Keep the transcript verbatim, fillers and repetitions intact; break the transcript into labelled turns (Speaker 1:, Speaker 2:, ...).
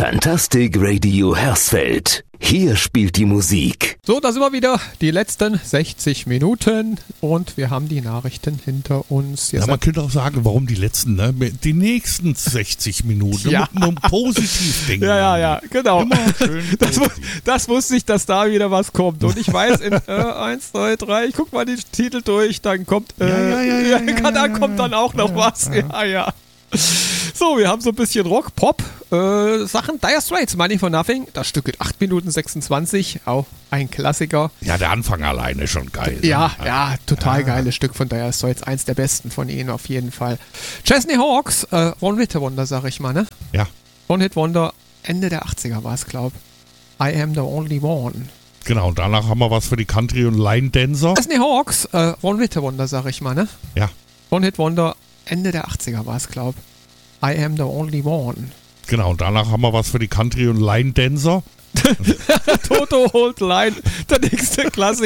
Speaker 1: Fantastic Radio Hersfeld. Hier spielt die Musik.
Speaker 2: So, da sind wir wieder. Die letzten sechzig Minuten und wir haben die Nachrichten hinter uns.
Speaker 3: Ja, man könnte auch sagen, warum die letzten, ne? Die nächsten sechzig Minuten.
Speaker 2: Ja.
Speaker 3: Nur positiv denken.
Speaker 2: Ja, ja, ja, genau.
Speaker 3: Immer schön
Speaker 2: Das,
Speaker 3: positiv.
Speaker 2: das wusste ich, dass da wieder was kommt. Und ich weiß, in äh, eins, zwei, drei, ich guck mal die Titel durch, dann kommt, äh,
Speaker 3: Ja, ja, ja, ja, ja,
Speaker 2: da
Speaker 3: ja,
Speaker 2: kommt
Speaker 3: ja.
Speaker 2: dann auch noch
Speaker 3: Ja,
Speaker 2: was. Ja, ja. So, wir haben so ein bisschen Rock, Pop, äh, Sachen. Dire Straits, Money for Nothing. Das Stück geht acht Minuten sechsundzwanzig. Auch ein Klassiker.
Speaker 3: Ja, der Anfang alleine schon geil.
Speaker 2: Ja,
Speaker 3: ne?
Speaker 2: ja, total
Speaker 3: Ja.
Speaker 2: geiles Stück von Dire Straits. Eins der besten von ihnen auf jeden Fall. Chesney Hawks, äh, One-Hit-Wonder, sag ich mal, ne?
Speaker 3: Ja,
Speaker 2: One-Hit-Wonder, Ende der achtziger war es, glaub. I am the only one.
Speaker 3: genau. Und danach haben wir was für die Country- und Line-Dancer.
Speaker 2: Chesney Hawks, äh, One-Hit-Wonder, sag ich mal, ne?
Speaker 3: Ja,
Speaker 2: One-Hit-Wonder, Ende der achtziger war es, glaub. I am the only one.
Speaker 3: genau. Und danach haben wir was für die Country- und Line-Dancer.
Speaker 2: Toto Hold Line, der nächste Klassiker.